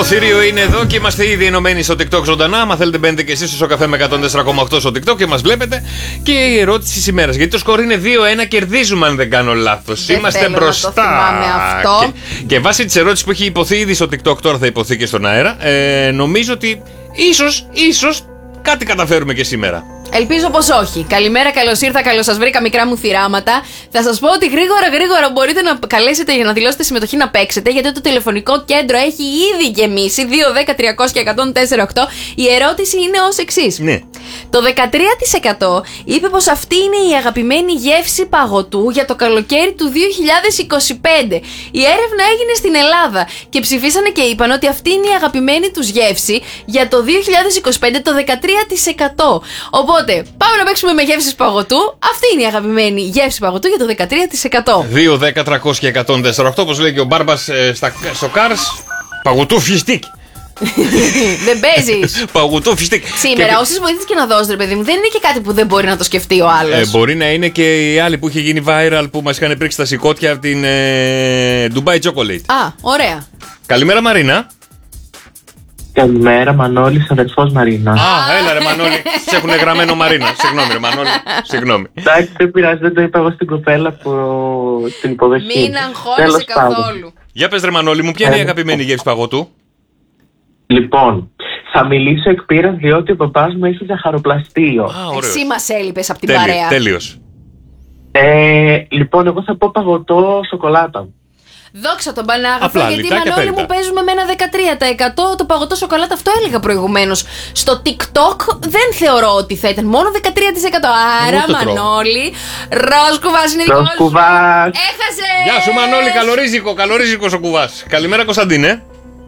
Το θηρίο είναι εδώ και είμαστε ήδη ενωμένοι στο TikTok ζωντανά. Αν θέλετε, μπαίνετε και εσείς στο καφέ με 104,8 στο TikTok και μας βλέπετε. Και η ερώτηση της ημέρας. Γιατί το σκορ είναι 2-1, κερδίζουμε αν δεν κάνω λάθος. Είμαστε μπροστά. Να το θυμάμαι αυτό. Και βάσει της ερώτησης που έχει υποθεί ήδη στο TikTok, τώρα θα υποθεί και στον αέρα. Νομίζω ότι ίσως κάτι καταφέρουμε και σήμερα. Ελπίζω πως όχι. Καλημέρα, καλώς ήρθα, καλώς σας βρήκα, μικρά μου θυράματα. Θα σας πω ότι γρήγορα μπορείτε να καλέσετε για να δηλώσετε συμμετοχή να παίξετε, γιατί το τηλεφωνικό κέντρο έχει ήδη γεμίσει. 2-10-300-1048. Η ερώτηση είναι ως εξής. Ναι. Το 13% είπε πως αυτή είναι η αγαπημένη γεύση παγωτού για το καλοκαίρι του 2025. Η έρευνα έγινε στην Ελλάδα και ψηφίσανε και είπαν ότι αυτή είναι η αγαπημένη τους γεύση για το 2025, το 13%. Οπότε, πάμε να παίξουμε με γεύσεις παγωτού. Αυτή είναι η αγαπημένη γεύση παγωτού για το 13%. 2-10-300-1048, όπως λέει και ο Μπάρμπας στο Cars. Παγωτού φιστίκ. Δεν παίζεις. Παγωτού φιστίκ. Σήμερα, όσες βοήθειες και να δώσεις, ρε παιδί μου, δεν είναι και κάτι που δεν μπορεί να το σκεφτεί ο άλλος. Μπορεί να είναι και η άλλη που είχε γίνει viral που μας είχαν πρίξει τα σηκώτια από την Dubai Chocolate. Α, ωραία. Καλημέρα, Μαρίνα. Καλημέρα, Μανώλης, αδερφός Μαρίνα. Α, έλα ρε Μανώλη, σε έχουν γραμμένο Μαρίνα. Συγγνώμη ρε Μανώλη, συγγνώμη. Εντάξει, δεν πειράζει, δεν το είπα εγώ στην κοπέλα που στην υποδοχή. Μην αγχώνεσαι καθόλου. Για πες ρε Μανώλη μου, ποια είναι η αγαπημένη γεύση παγωτού? Λοιπόν, θα μιλήσω εκ πείρας διότι ο παπάς μου έχει ζαχαροπλαστείο. Εσύ μας έλειπες από την παρέα. Τέλειος. Λοιπόν, εγώ θα πω παγωτό σοκολάτα. Δόξα τον Πανάγαθο, Απλά, γιατί λιτά και Μανώλη απέριτα. μου παίζουμε με ένα 13%. Το παγωτό σοκολάτα, αυτό έλεγα προηγουμένως. Στο TikTok δεν θεωρώ ότι θα ήταν μόνο 13%. Άρα, το τρώω. Μανώλη, ροζ κουβάς είναι δικό Ροζ σου. κουβάς. Έχασε! Γεια σου Μανώλη, καλορίζικος ο κουβάς. Καλημέρα Κωνσταντίνε.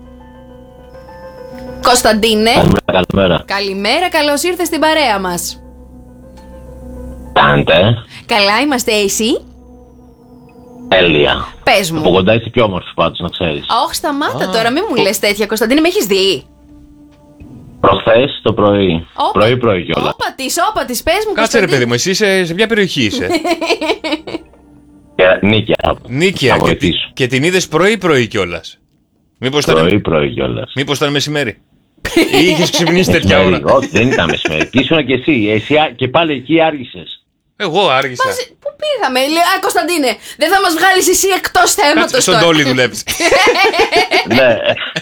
Κωνσταντίνε. Καλημέρα. Καλημέρα, καλώς ήρθες στην παρέα μας. Κάντε. Καλά είμαστε, εσύ. Τέλεια. Πες Από μου. κοντά είσαι πιο όμορφη πάντως, να ξέρεις. Όχι, σταμάτα τώρα, μην μου λες τέτοια. Κωνσταντίνε, με έχεις δει? Προχθές το πρωί. Πρωί κιόλα. Όπα της, πες μου, Κάτσε ρε Κωνσταντίνε. παιδί μου, εσύ σε ποια περιοχή είσαι? Νίκαια. Νίκαια. Θα βοηθήσω. Και την είδες πρωί κιόλας. Μήπως Πρωί κιόλα. ήταν μεσημέρι? Ή είχες ξυπνήσει τέτοια ώρα? Όχι, δεν ήταν μεσημέρι. Και ήσουν και εσύ. Και πάλι εκεί άργησες. Εγώ άργησα. Πού πήγαμε, α, Κωνσταντίνε, δεν θα μας βγάλεις εσύ εκτός Κάτσε θέματος στον τώρα. τόλι δουλεύεις. Ναι.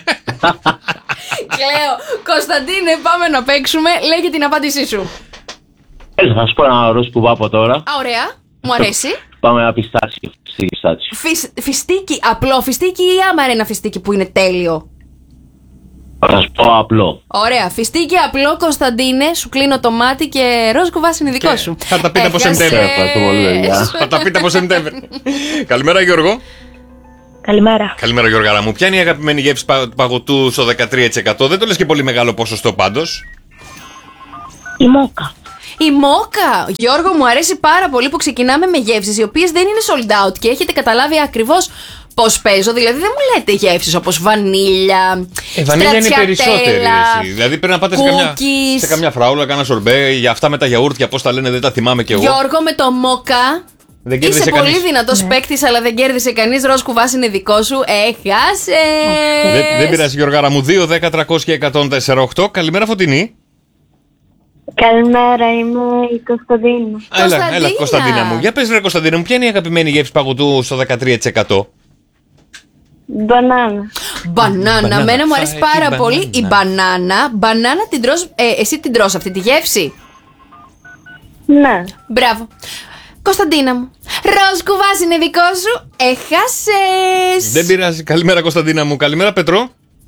Κλαίω. Κωνσταντίνε, πάμε να παίξουμε. Λέγε την απάντησή σου. Θα σου πω ένα ροζ κουβά από τώρα. Α, ωραία. Μου αρέσει. Πάμε ένα πιστάσιο. Φιστίκι, απλό φιστίκι ή άμα είναι ένα φιστίκι που είναι τέλειο? Θα σου πω απλό. Ωραία, φιστίκι απλό, Κωνσταντίνε, σου κλείνω το μάτι και ροζ κουβάς είναι δικό σου. Θα τα πείτε από Έχασες. Σεπτέμβριο. Ευχαριστώ πολύ, παιδιά. Θα τα πείτε από Σεπτέμβριο. Καλημέρα Γιώργο. Καλημέρα. Καλημέρα Γιώργαρα μου. Ποια είναι η αγαπημένη γεύση παγωτού στο 13%? Δεν το λες και πολύ μεγάλο ποσοστό πάντως. Η Μόκα. Η Μόκα! Γιώργο, μου αρέσει πάρα πολύ που ξεκινάμε με γεύσεις οι οποίες δεν είναι sold out και έχετε καταλάβει ακριβώς πώς παίζω. Δηλαδή δεν μου λέτε γεύσεις όπως βανίλια, Βανίλια είναι περισσότερη. Εσύ. Δηλαδή πρέπει να πάτε cookies. σε καμιά φράουλα, κάνα σορμπέ. Για αυτά με τα γιαούρτια, πώς τα λένε, δεν τα θυμάμαι κι εγώ. Γιώργο, με το Μόκα Δεν κέρδισε είσαι κανείς. πολύ δυνατός παίκτης, αλλά δεν κέρδισε κανείς. Ροζ κουβάς είναι δικό σου. Έχασε! Δεν πειράζει Γιώργαρα μου. 2-10-300-1048. Καλημέρα Φωτεινή. Καλημέρα, είμαι η Κωνσταντίνα. Έλα Κωνσταντίνα μου. Για πες ρε Κωνσταντίνα μου, ποια είναι η αγαπημένη γεύση παγωτού στο 13%? Μπανάνα. Μπανάνα. Μένα μου αρέσει Φάει πάρα την πολύ η μπανάνα. Μπανάνα την τρως. Εσύ την τρως αυτή τη γεύση? Ναι. Μπράβο. Κωνσταντίνα μου. Ροζ κουβάς είναι δικό σου. Έχασες. Δεν πειράζει. Καλημέρα Κωνσταντίνα μου. Καλημέρα Πέτρο.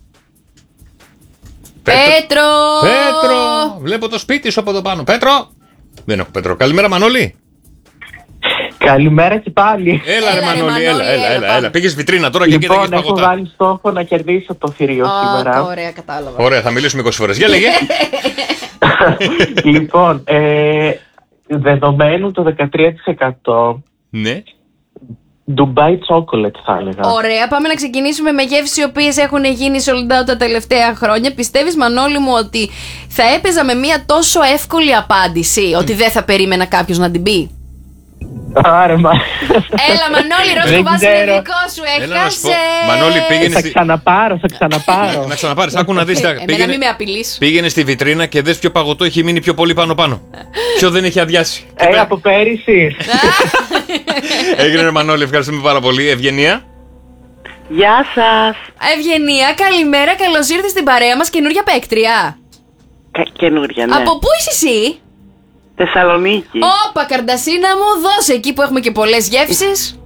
Πέτρο. Πέτρο. Βλέπω το σπίτι σου από εδώ πάνω. Πέτρο. Δεν έχω Πέτρο. Καλημέρα Μανώλη. Καλημέρα και πάλι. Έλα ρε Έλα, ρε, Μανώλη. Μανώλη, έλα, πάμε. Έλα. Πήγες βιτρίνα τώρα και κοίταγες Λοιπόν, έχω παγωτά. βάλει στόχο να κερδίσω το θηρίο σήμερα. Ωραία, κατάλαβα. Ωραία, θα μιλήσουμε 20 φορές. Για λέγε. Λοιπόν, δεδομένου το 13%, Ναι. Dubai Chocolate θα έλεγα. Ωραία, πάμε να ξεκινήσουμε με γεύσεις οι οποίες έχουν γίνει sold out τα τελευταία χρόνια. Πιστεύεις, Μανώλη μου, ότι θα έπαιζα με μια τόσο εύκολη απάντηση ότι δεν θα περίμενα κάποιος να την πει? Άρε, μα. Έλα, Μανώλη, Ροσκουβάς είναι δικό σου. Έλα να σου πω. Έχασε. Μανώλη, πήγαινε Θα στη... ξαναπάρω. Να ξαναπάρεις, άκου να δεις. Εμένα μην με απειλείς. Πήγαινε στη βιτρίνα και δες ποιο παγωτό έχει μείνει πιο πολύ πάνω. Ποιο δεν έχει αδειάσει. Από πέρυσι. Έγινε ρε Μανώλη, ευχαριστούμε πάρα πολύ. Ευγενία. Γεια σας. Ευγενία, καλημέρα, καλώς ήρθες στην παρέα μας, καινούρια παίκτρια. Καινούρια, ναι. Από πού είσαι εσύ? Θεσσαλονίκη. Όπα, καρντασίνα μου, δώσε εκεί που έχουμε και πολλές γεύσεις.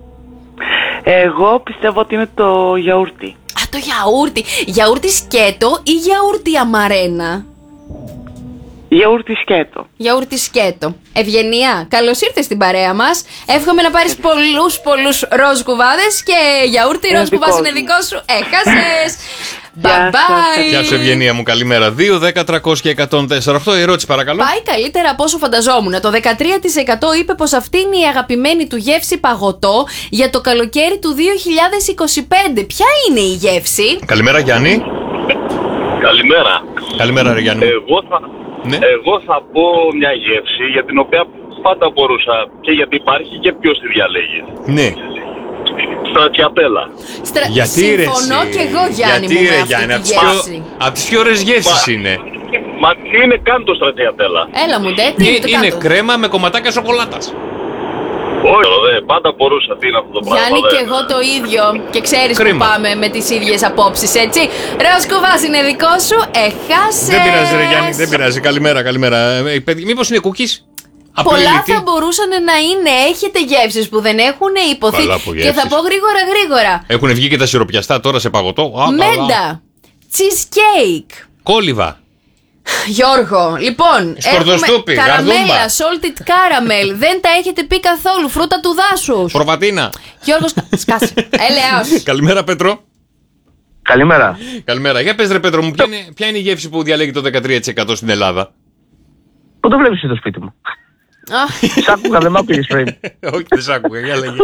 Εγώ πιστεύω ότι είναι το γιαούρτι. Α, το γιαούρτι. Γιαούρτι σκέτο ή γιαούρτι αμαρένα? Γιαούρτι σκέτο. Γιαούρτι σκέτο. Ευγενία, καλώς ήρθες στην παρέα μας. Εύχομαι να πάρεις πολλούς ροζ κουβάδες και γιαούρτι ροζ κουβάς είναι δικό σου. Έχασες. Bye bye. Γεια σου Ευγενία μου, καλημέρα. 2, 10, 300 και 104. Ερώτηση παρακαλώ. Πάει καλύτερα από όσο φανταζόμουν. Το 13% είπε πως αυτή είναι η αγαπημένη του γεύση παγωτό για το καλοκαίρι του 2025. Ποια είναι η γεύση? Καλημέρα Γιάννη. Καλημέρα. Καλημέρα ρε Γιάννη. Εγώ θα πω μια γεύση για την οποία πάντα μπορούσα και γιατί υπάρχει και ποιος τη διαλέγει. Ναι. Στρατιατέλα. Γιατί ρε Συμφωνώ κι εγώ Γιάννη μου με αυτή τη γεύση. Από τις πιο ωραίες γεύσεις είναι. Μα τι είναι καν το στρατιατέλα? Έλα μου ντε, τι είναι το Είναι κάτω? κρέμα με κομματάκια σοκολάτας. Όχι, πάντα μπορούσα. Τι είναι αυτό το πράγμα? Γιάννη, και εγώ το ίδιο. Και ξέρεις που Κρίμα. πάμε με τις ίδιες απόψεις, έτσι. Ροσκουβάς είναι δικό σου, έχασε. Δεν πειράζει ρε Γιάννη, δεν πειράζει. Καλημέρα. Μήπως είναι cookies? Πολλά Απλή θα μπορούσαν να είναι. Έχετε γεύσεις που δεν έχουν υποθεί. Καλά που Και γεύσεις. θα πω γρήγορα. Έχουν βγει και τα σιροπιαστά τώρα σε παγωτό. Μέντα. Cheesecake. Κόλυβα. Γιώργο, λοιπόν, Σκορδοστούπι, καραμέλα, γαρδούμπα. salted caramel. Δεν τα έχετε πει καθόλου. Φρούτα του δάσους. Προβατίνα. Γιώργος, σκάσε. Έλεος. Καλημέρα Πέτρο. Καλημέρα. Καλημέρα. Για πες ρε Πέτρο μου, ποια είναι η γεύση που διαλέγει το 13% στην Ελλάδα? Πού το βλέπεις στο σπίτι μου? Σ' άκουγα, δεν μ' άκουγες πριν. Όχι, δεν σ' άκουγα, για λέγε.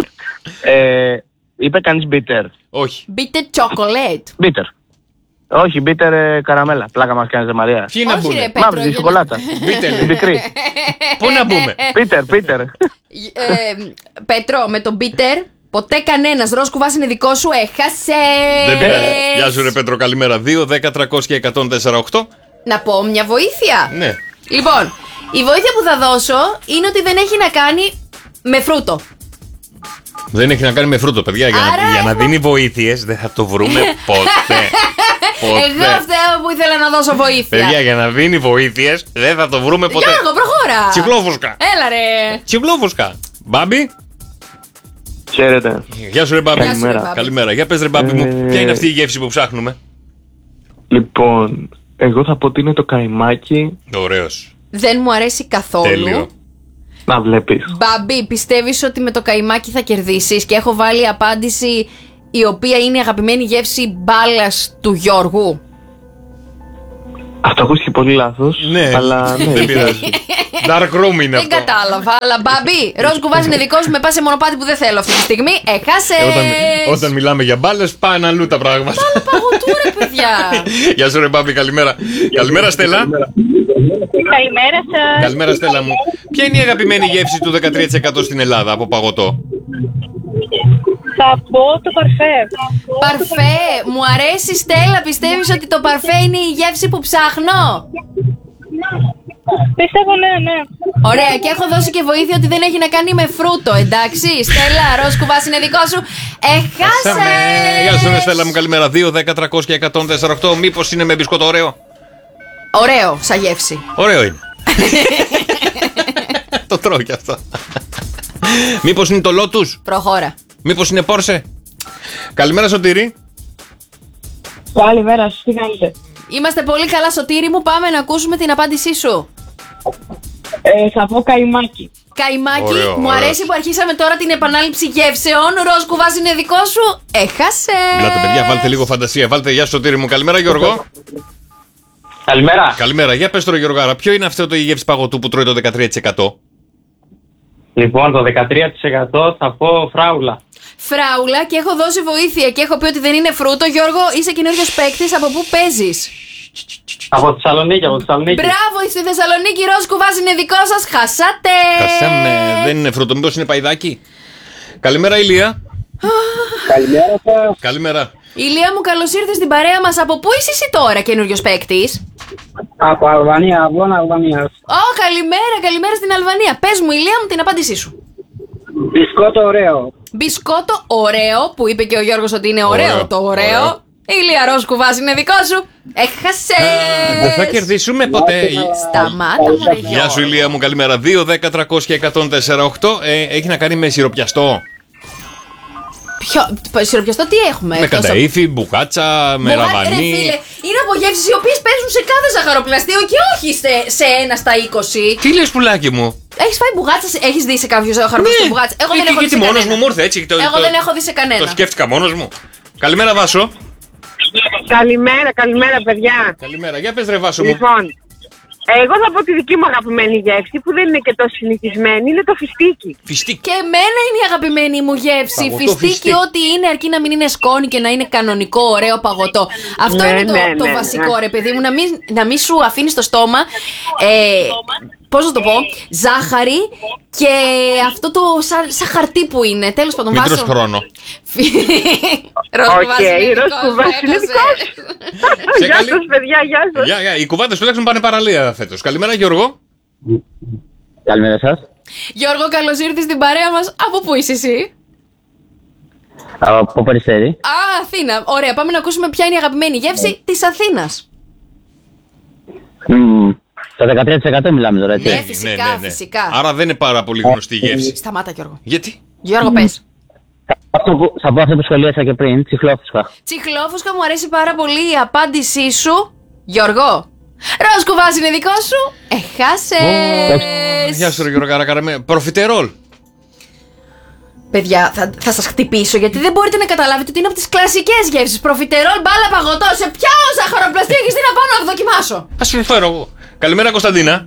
Είπε κανείς bitter. Όχι. Bitter chocolate. Bitter. Όχι, bitter καραμέλα. Πλάκα μας κάνεις, Μαρία. Ποιοι να Όχι, ρε, μπουνε? Πέτρο, Μαύρη, για σοκολάτα. Μπείτε Την πικρή. Πού να μπούμε? Bitter. Πέτρο, με τον bitter, ποτέ κανένας. Ροσκουβάς είναι δικό σου, έχασε. Δεν πειράζει. Γεια σου ρε Πέτρο, καλημέρα. 2, 10, 300 και 104,8. Να πω μια βοήθεια. Ναι. Λοιπόν, η βοήθεια που θα δώσω είναι ότι δεν έχει να κάνει με φρούτο. Δεν έχει να κάνει με φρούτο, παιδιά. Για να δίνει βοήθειες δεν θα το βρούμε ποτέ. Εγώ φταίω που ήθελα να δώσω βοήθεια. Παιδιά, για να δίνει βοήθειες δεν θα το βρούμε ποτέ. Γιώργο, προχώρα. Τσικλόφουσκα. Έλα ρε. Τσικλόφουσκα. Μπάμπη. Χαίρετε. Γεια σου ρε Μπάμπη. Γεια σου, ρε, Μπάμπη. Καλημέρα. Για πες ρε Μπάμπη μου, ποια είναι αυτή η γεύση που ψάχνουμε? Λοιπόν, εγώ θα πω ότι είναι το καϊμάκι. Ωραίος. Δεν μου αρέσει καθόλου. Τέλειο. Να βλέπεις. Μπάμπη, πιστεύεις ότι με το καϊμάκι θα κερδίσεις? Και έχω βάλει απάντηση η οποία είναι η αγαπημένη γεύση μπάλας του Γιώργου. Αυτό ακούστηκε πολύ λάθος. Ναι, αλλά ναι. δεν πειράζει. Dark room είναι Δεν αυτό. κατάλαβα, αλλά μπάμπη, ροζ κουβάς είναι δικό σου, με πας σε μονοπάτι που δεν θέλω αυτή τη στιγμή. Έχασες. Όταν μιλάμε για μπάλες, πάνε αλλού τα πράγματα. Άλλα παγωτού ρε παιδιά. Γεια σου ρε Μπάμπη, καλημέρα. Καλημέρα Στέλλα. Καλημέρα σας. Καλημέρα Στέλλα μου. Ποια είναι η αγαπημένη γεύση του 13% στην Ελλάδα από παγωτό? Θα πω το παρφέ. Παρφέ, μου αρέσει Στέλλα, πιστεύεις ότι το παρφέ είναι η γεύση που ψάχνω? Πιστεύω ναι. Ωραία, και έχω δώσει και βοήθεια ότι δεν έχει να κάνει με φρούτο, εντάξει. Στέλλα, ροζ κουβάς είναι δικό σου. Έχασε! Γεια σου ρε Στέλλα μου, καλημέρα. 2, 10, 300 και 104,8. Μήπως είναι με μπισκότο ωραίο? Ωραίο, σαν γεύση. Ωραίο είναι. Το τρώω κι αυτό. Μήπως είναι το Lotus? Προχώρα. Μήπως είναι Porsche? Καλημέρα Σωτήρη. Καλημέρα σας, τι κάνετε? Είμαστε πολύ καλά, Σωτήρη μου, πάμε να ακούσουμε την απάντησή σου. Θα πω καϊμάκι. Καϊμάκι, Ωραίο, μου ωραίο. αρέσει που αρχίσαμε τώρα την επανάληψη γεύσεων. Ροζ κουβάς είναι δικό σου. Έχασε. Μιλάτε παιδιά, βάλτε λίγο φαντασία. Βάλτε γεια σου Σωτήρη μου. Καλημέρα Γιώργο. Καλημέρα. Καλημέρα. Για πες τώρα Γιώργαρα, ποιο είναι αυτό το η γεύση παγωτού που τρώει το 13%? Λοιπόν, το 13% θα πω φράουλα. Φράουλα, και έχω δώσει βοήθεια και έχω πει ότι δεν είναι φρούτο. Γιώργο, είσαι καινούριος παίκτης, από πού παίζεις? Από Θεσσαλονίκη, Μπράβο, στη Θεσσαλονίκη ροζ κουβάς είναι δικό σας. Χάσατε. Χασάμε. Δεν είναι φρούτο, μήπως είναι παϊδάκι. Καλημέρα, Ηλία. Καλημέρα σας. Καλημέρα. Ηλία μου, καλώς ήρθες στην παρέα μας. Από πού είσαι εσύ τώρα, καινούριος παίκτης? Από Αλβανία, Αυλώνα Αλβανίας. Καλημέρα στην Αλβανία. Πες μου, Ηλία μου, την απάντησή σου. Μπισκότο ωραίο. Μπισκότο ωραίο, που είπε και ο Γιώργος ότι είναι ωραίο το ωραίο. Ηλία, ροζ κουβάς είναι δικό σου. Έχασες. Δεν θα κερδίσουμε ποτέ. Σταμάτα, μωρέ. Γεια σου, Ηλία μου, καλημέρα. 2, 10, 300 και 104,8. Έχει να κάνει με σιροπιαστό. Σιροπιαστό τι έχουμε? Με κανταΐφι, μπουγάτσα, με ραβανί. Ρε φίλε, είναι απογεύσεις οι οποίες παίζουν σε κάθε ζαχαροπλαστείο και όχι σε 1 στα 20. Τι λες, πουλάκι μου? Έχεις φάει μπουγάτσα, έχεις δει σε κάποιο ζαχαροπλαστείο μπουγάτσα? Εγώ δεν έχω δει σε κανένα. μόνος μου μου ήρθε έτσι. Εγώ δεν έχω δει σε κανένα. Το σκέφτηκα μόνος μου. Καλημέρα, Βάσο. Καλημέρα, παιδιά. Καλημέρα, για πες ρε Βάσο μου. Λοιπόν, εγώ θα πω τη δική μου αγαπημένη γεύση που δεν είναι και τόσο συνηθισμένη, είναι το φιστίκι. Φιστίκι. Και εμένα είναι η αγαπημένη μου γεύση. Παγωτό Φιστίκι, φιστίκι. ό,τι είναι, αρκεί να μην είναι σκόνη και να είναι κανονικό, ωραίο παγωτό. Αυτό Ναι, είναι το ναι, βασικό, ναι. ρε παιδί μου, να μην σου αφήνει στο στόμα. Πώς να το πω, ζάχαρη και αυτό το σαν χαρτί που είναι. Τέλος πάντων, Μην Βάσο. τρως χρόνο. Ροζ κουβάς είναι ροζ δικός σου, κουβάς είναι έχασες. δικός σου. Γεια σας, παιδιά, γεια σας. Οι κουβάντες τουλάχιστον πάνε παραλία φέτος. Καλημέρα, Γιώργο. Καλημέρα σας. Γιώργο, καλώς ήρθες στην παρέα μας. Από πού είσαι εσύ? Από Περιστέρι. Α, Αθήνα. Ωραία, πάμε να ακούσουμε ποια είναι η αγαπημένη γεύση της Αθήνας. Το 13% μιλάμε τώρα, έτσι. Ναι, φυσικά, φυσικά. Άρα δεν είναι πάρα πολύ γνωστή η γεύση. Σταμάτα, Γιώργο. Γιατί? Γιώργο, πες. Θα πω αυτό που σχολίασα και πριν, τσιχλόφουσκα. Τσιχλόφουσκα, μου αρέσει πάρα πολύ η απάντησή σου. Γιώργο. Ροζ κουβάς είναι δικό σου. Έχασες. Γεια σου, ρε Γιώργο Καρακαραμε. Προφιτερόλ. Παιδιά, θα σας χτυπήσω γιατί δεν μπορείτε να καταλάβετε ότι είναι από τις κλασικές γεύσεις. Προφιτερόλ, μπάλα, παγωτό. Σε ποια ζαχαροπλαστεία έχεις δει να πάω να δοκιμάσω? Ας σου φέρω εγώ. Καλημέρα, Κωνσταντίνα.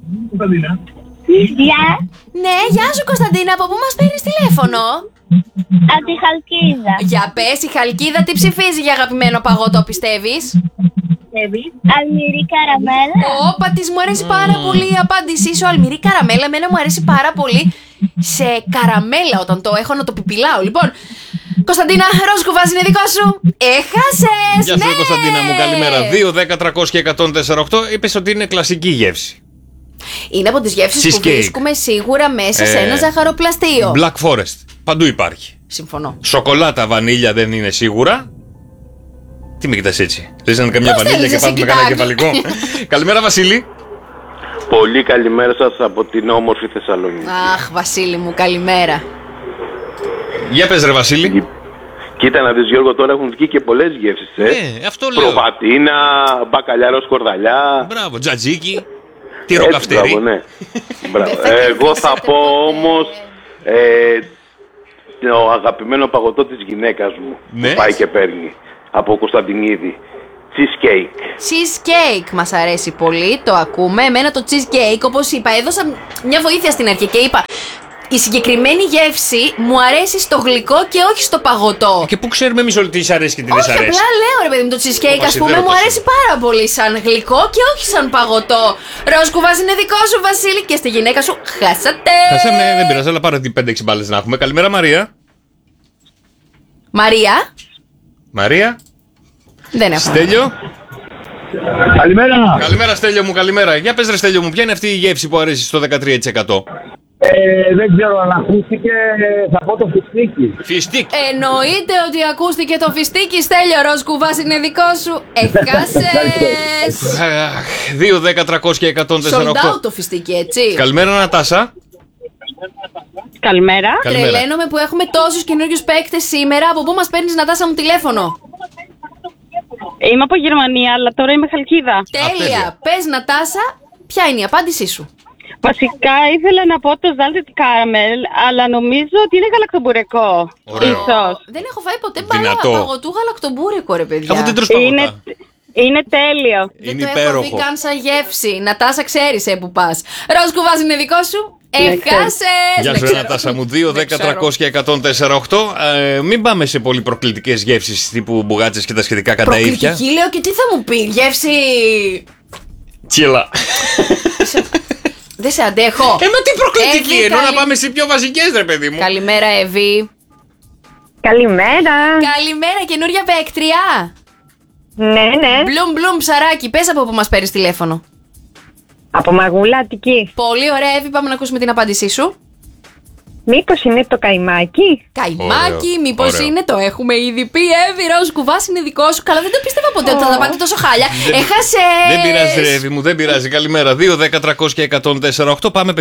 Γεια. Ναι, γεια σου Κωνσταντίνα, από πού μας παίρνεις τηλέφωνο? Από τη Χαλκίδα. Για πες, η Χαλκίδα τι ψηφίζει για αγαπημένο παγωτό, πιστεύεις? Αλμυρή καραμέλα. Όπα, της μου αρέσει πάρα πολύ η απάντησή σου. Αλμυρή καραμέλα, εμένα μου αρέσει πάρα πολύ σε καραμέλα όταν το έχω να το πιπιλάω. Λοιπόν, Κωνσταντίνα, ροζ κουβάς είναι δικό σου. Έχασες. Γεια σου, ναι! Κωνσταντίνα μου, καλημέρα. 2, 10, 300 και 104,8. Είπες ότι είναι κλασική γεύση. Είναι από τις γεύσεις που Cheesecake. βρίσκουμε σίγουρα μέσα σε ένα ζαχαροπλαστείο. Black Forest. Παντού υπάρχει. Συμφωνώ. Σοκολάτα, βανίλια δεν είναι σίγουρα. Τι με κοιτάς έτσι? Λες να είναι καμιά Πώς βανίλια και θέλεις, πάμε με εσύ κανένα κοιτάξω. κεφαλικό. Καλημέρα, Βασίλη. Πολύ καλημέρα σας από την όμορφη Θεσσαλονίκη. Αχ, Βασίλη μου, καλημέρα. Για πες ρε Βασίλη. Κοίτα να δεις Γιώργο, τώρα έχουν βγει και πολλές γεύσεις, Ναι, αυτό λέω. Προβατίνα, μπακαλιάρο σκορδαλιά. Μπράβο, τζατζίκι. Τυροκαυτερή. Μπράβο, ναι. Μπράβο. Δεν θα Εγώ θα κερδίσετε πω ποτέ. όμως το αγαπημένο παγωτό της γυναίκας μου Ναι. που πάει και παίρνει από Κωνσταντινίδη. Cheesecake. Cheesecake μας αρέσει πολύ, το ακούμε. Εμένα το cheesecake, όπως είπα, έδωσα μια βοήθεια στην αρχή και είπα η συγκεκριμένη γεύση μου αρέσει στο γλυκό και όχι στο παγωτό. Και πού ξέρουμε εμείς όλοι τι σ' αρέσει και τι δεν Όχι, σ' απλά αρέσει. λέω ρε παιδί μου, το cheesecake Ο ας πούμε Βασιδέρωτας μου αρέσει πάρα πολύ σαν γλυκό και όχι σαν παγωτό. Ροζ κουβάς είναι δικό σου, Βασίλη, και στη γυναίκα σου χάσατε. Χάσαμε, δεν πειράζει, αλλά πάρε 5-6 μπάλες να έχουμε. Καλημέρα, Μαρία. Μαρία. Μαρία. Δεν έχω. Στέλιο. Καλημέρα. Καλημέρα, Στέλιο μου, καλημέρα. Για πες ρε Στέλιο μου, ποια είναι αυτή η γεύση που αρέσει στο 13%? Δεν ξέρω αν ακούστηκε, θα πω το φιστίκι. Φιστίκ. Εννοείται ότι ακούστηκε το φιστίκι, Στέλιο. Ροζ κουβάς είναι δικό σου. Έχασες. 2, 10, 300 και 104,8. Sold out το φιστίκι, έτσι. Καλημέρα, Νατάσα. Καλημέρα. Καλημέρα. Τρελαίνομαι που έχουμε τόσους καινούριους παίκτες σήμερα. Από πού μας παίρνεις, Νατάσα μου, τηλέφωνο? Είμαι από Γερμανία, αλλά τώρα είμαι Χαλκίδα. Τέλεια. τέλεια. Πες, Νατάσα, ποια είναι η απάντησή σου? Βασικά ήθελα να πω το salted caramel, αλλά νομίζω ότι είναι γαλακτομπουρεκό. Ωραίο. Ίσως. Δεν έχω φάει ποτέ μπάλα Δυνατό. παγωτού γαλακτομπούρικο, ρε παιδιά. Αφού δεν τρως Είναι, παγωτά. είναι τέλειο. Δεν Είναι το έχω υπέροχο. δει καν σαν γεύση. Νατάσα, ξέρεις που πας. Ροζ κουβάς είναι δικό σου. Έχασες! Γεια σου, Νατάσα μου. 2, 10, 300 και 104,8. Μην πάμε σε πολύ προκλητικές γεύσεις τύπου μπουγάτσες και τα σχετικά κανταΐφια. Προκλητική λέω, και τι θα μου πει, γεύση. Τσίλα. Δεν σε αντέχω. Μα τι προκλητική, Εύη, ενώ να πάμε σε πιο βασικές, ρε παιδί μου. Καλημέρα, Εύη. Καλημέρα. Καλημέρα, καινούρια παίκτρια. Ναι. Μπλουμ, ψαράκι. Πες από που μας παίρνεις τηλέφωνο. Από Μαγούλα, Αττική. Πολύ ωραία, Εύη, πάμε να ακούσουμε την απάντησή σου. Μήπως είναι το καϊμάκι? Καϊμάκι, μήπως ωραίο. είναι, το έχουμε ήδη πει. Εύη, Ροζ, κουβάς είναι δικό σου. Καλά, δεν το πίστευα ποτέ ότι θα τα πάτε τόσο χάλια. Έχασες! Δεν πειράζει, ρε Εύη μου, δεν πειράζει. Καλημέρα. 2, 10, 300 και 104,8. Πάμε